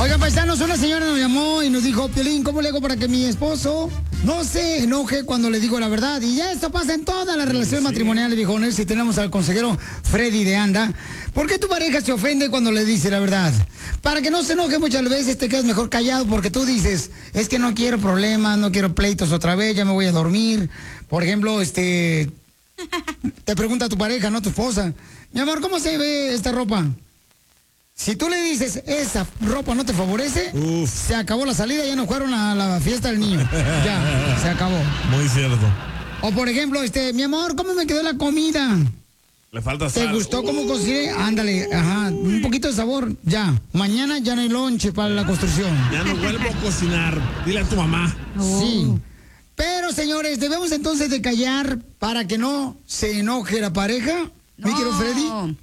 Oigan, paisanos, una señora nos llamó y nos dijo, Piolín, ¿cómo le hago para que mi esposo no se enoje cuando le digo la verdad? Y ya esto pasa en todas las relaciones matrimoniales, viejones. Si tenemos al consejero Freddy de Anda. ¿Por qué tu pareja se ofende cuando le dice la verdad? Para que no se enoje muchas veces te quedas mejor callado porque tú dices, es que no quiero problemas, no quiero pleitos otra vez, ya me voy a dormir. Por ejemplo, te pregunta tu pareja, no tu esposa, mi amor, ¿cómo se ve esta ropa? Si tú le dices, esa ropa no te favorece, se acabó la salida, ya no fueron a la fiesta del niño. Ya, se acabó. Muy cierto. O por ejemplo, mi amor, ¿cómo me quedó la comida? Le falta sal. ¿Te gustó cómo cociné? Ándale, ajá, un poquito de sabor, ya. Mañana ya no hay lonche para la construcción. Ya no vuelvo a cocinar. Dile a tu mamá. Sí. Pero, señores, debemos entonces de callar para que no se enoje la pareja. ¿Mi querido Freddy?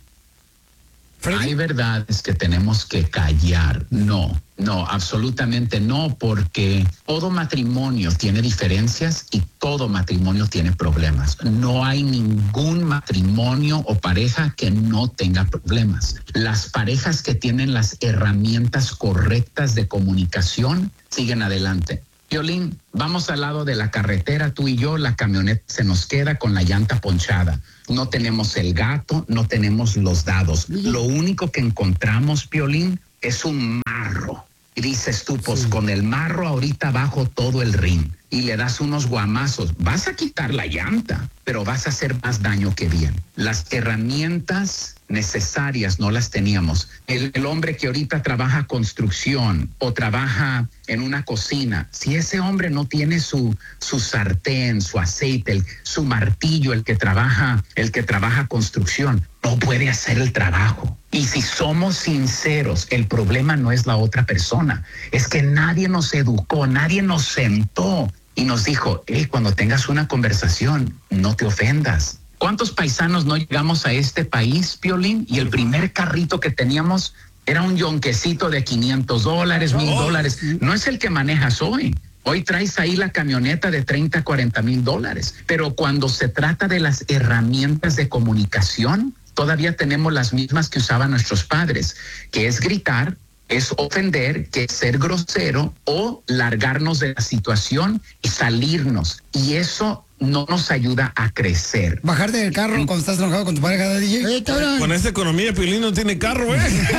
Hay verdades que tenemos que callar. No, absolutamente no, porque todo matrimonio tiene diferencias y todo matrimonio tiene problemas. No hay ningún matrimonio o pareja que no tenga problemas. Las parejas que tienen las herramientas correctas de comunicación siguen adelante. Piolín, vamos al lado de la carretera, tú y yo, la camioneta se nos queda con la llanta ponchada. No tenemos el gato, no tenemos los dados. Lo único que encontramos, Piolín, es un marro. Y dices tú, pues con el marro ahorita bajo todo el ring y le das unos guamazos. Vas a quitar la llanta, pero vas a hacer más daño que bien. Las herramientas necesarias no las teníamos. El hombre que ahorita trabaja construcción o trabaja en una cocina, si ese hombre no tiene su sartén, su aceite, su martillo, el que trabaja construcción, no puede hacer el trabajo. Y si somos sinceros, el problema no es la otra persona, es que nadie nos educó, nadie nos sentó y nos dijo, cuando tengas una conversación, no te ofendas. ¿Cuántos paisanos no llegamos a este país, Piolín? Y el primer carrito que teníamos era un yonquecito de $500, $1,000. No es el que manejas hoy. Hoy traes ahí la camioneta de $30, $40,000. Pero cuando se trata de las herramientas de comunicación, todavía tenemos las mismas que usaban nuestros padres, que es gritar, es ofender, que es ser grosero o largarnos de la situación y salirnos. Y eso no nos ayuda a crecer. Bajarte del carro cuando estás enojado con tu pareja, DJ. Con esta economía, Piolín no tiene carro,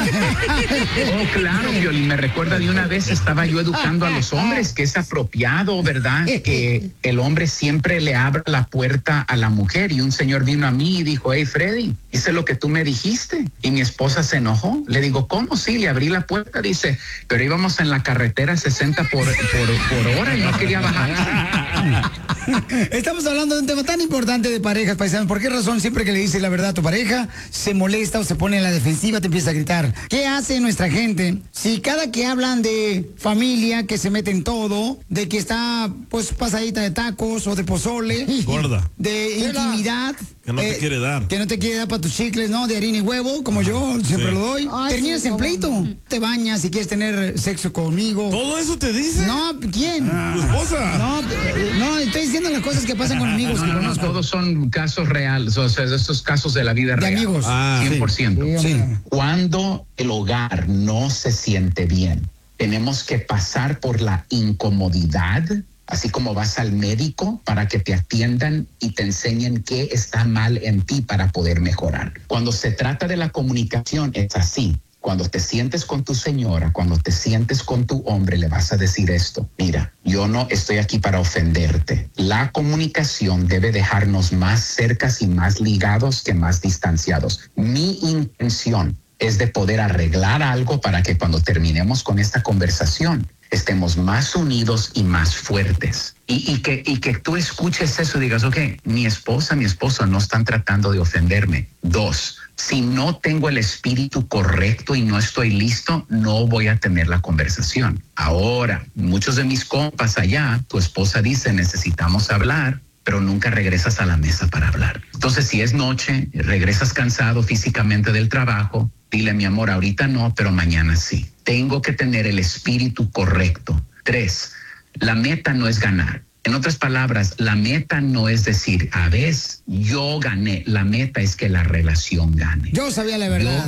Oh, claro, Piolín. Me recuerda de una vez estaba yo educando a los hombres que es apropiado, ¿verdad? Que el hombre siempre le abra la puerta a la mujer. Y un señor vino a mí y dijo, hey, Freddy, hice lo que tú me dijiste. Y mi esposa se enojó. Le digo, ¿cómo? Sí, le abrí la puerta. Dice, pero íbamos en la carretera 60 por hora y no quería bajar. Estamos hablando de un tema tan importante de parejas, paisanos. ¿Por qué razón siempre que le dices la verdad a tu pareja se molesta o se pone en la defensiva, te empieza a gritar? ¿Qué hace nuestra gente? Si cada que hablan de familia, que se mete en todo, de que está pues pasadita de tacos o de pozole, gorda, de intimidad, que no te quiere dar. Que no te quiere dar para tus chicles, ¿no? De harina y huevo, como yo siempre lo doy. Terminas en pleito. Te bañas si quieres tener sexo conmigo. ¿Todo eso te dice? No, ¿quién? ¿Tu esposa? No, estoy diciendo las cosas que pasan con amigos. No, todos son casos reales, o sea, estos casos de la vida real. De amigos. 100%. Sí. Cuando el hogar no se siente bien, tenemos que pasar por la incomodidad, así como vas al médico para que te atiendan y te enseñen qué está mal en ti para poder mejorar. Cuando se trata de la comunicación, es así. Cuando te sientes con tu señora, cuando te sientes con tu hombre, le vas a decir esto. Mira, yo no estoy aquí para ofenderte. La comunicación debe dejarnos más cercas y más ligados que más distanciados. Mi intención es de poder arreglar algo para que cuando terminemos con esta conversación estemos más unidos y más fuertes. Y que tú escuches eso y digas, ok, mi esposa, mi esposo no están tratando de ofenderme. 2, si no tengo el espíritu correcto y no estoy listo, no voy a tener la conversación. Ahora, muchos de mis compas allá, tu esposa dice, necesitamos hablar, pero nunca regresas a la mesa para hablar. Entonces, si es noche, regresas cansado físicamente del trabajo, dile, mi amor, ahorita no, pero mañana sí. Tengo que tener el espíritu correcto. 3, la meta no es ganar. En otras palabras, la meta no es decir, a ver, yo gané. La meta es que la relación gane. Yo sabía la verdad.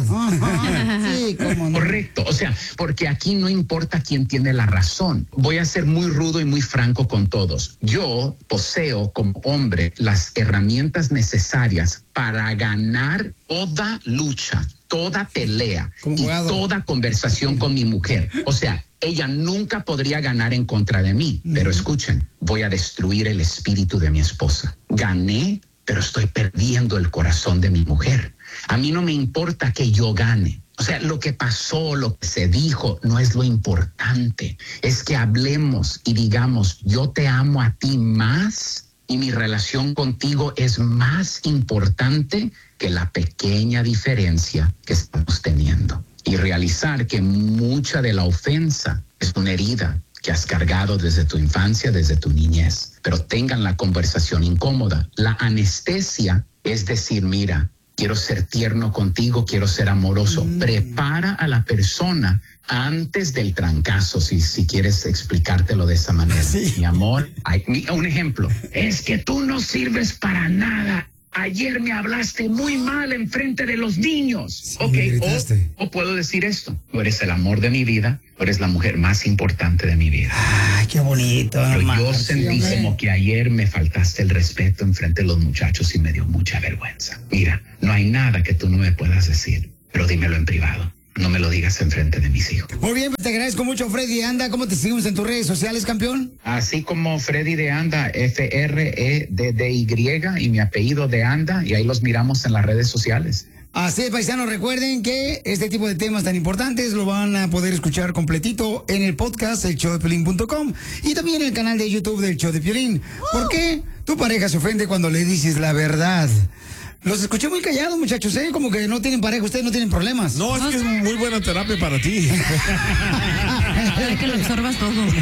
Sí, cómo no. Correcto. O sea, porque aquí no importa quién tiene la razón. Voy a ser muy rudo y muy franco con todos. Yo poseo como hombre las herramientas necesarias para ganar toda lucha, toda pelea y toda conversación con mi mujer. O sea, ella nunca podría ganar en contra de mí. Pero escuchen, voy a destruir el espíritu de mi esposa. Gané, pero estoy perdiendo el corazón de mi mujer. A mí no me importa que yo gane. O sea, lo que pasó, lo que se dijo, no es lo importante. Es que hablemos y digamos, yo te amo a ti más y mi relación contigo es más importante que la pequeña diferencia que estamos teniendo. Y realizar que mucha de la ofensa es una herida que has cargado desde tu infancia, desde tu niñez. Pero tengan la conversación incómoda. La anestesia es decir, mira, quiero ser tierno contigo, quiero ser amoroso. Prepara a la persona antes del trancazo, si quieres explicártelo de esa manera. Sí. Mi amor, un ejemplo. Es que tú no sirves para nada. Ayer me hablaste muy mal en frente de los niños. Sí, o puedo decir esto. Tú eres el amor de mi vida. Tú eres la mujer más importante de mi vida. Ay, qué bonito. Pero yo sentí como que ayer me faltaste el respeto en frente de los muchachos y me dio mucha vergüenza. Mira, no hay nada que tú no me puedas decir, pero dímelo en privado. No me lo digas en frente de mis hijos. Muy bien, pues te agradezco mucho, Freddy de Anda. ¿Cómo te seguimos en tus redes sociales, campeón? Así como Freddy de Anda, FREDDY, y mi apellido de Anda, y ahí los miramos en las redes sociales. Así es, paisanos, recuerden que este tipo de temas tan importantes lo van a poder escuchar completito en el podcast, elshowdepiolín.com, y también en el canal de YouTube del Show de Piolín. ¿Por qué tu pareja se ofende cuando le dices la verdad? Los escuché muy callados, muchachos, ¿eh? Como que no tienen pareja, ustedes no tienen problemas. No, es que es muy buena terapia para ti. Para que lo absorbas todo. El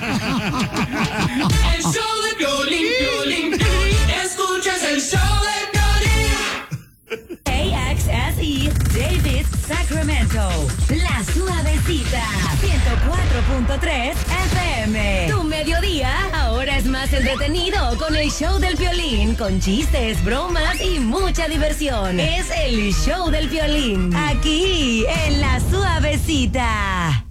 show de Piolín, Piolín, Piolín. Escuchas el show de Piolín. KXSE, Davis, Sacramento. La Suavecita, 104.3 FM. Tu mediodía ahora es más entretenido con el show del Piolín, con chistes, bromas y mucha diversión. Es el show del Piolín, aquí en La Suavecita.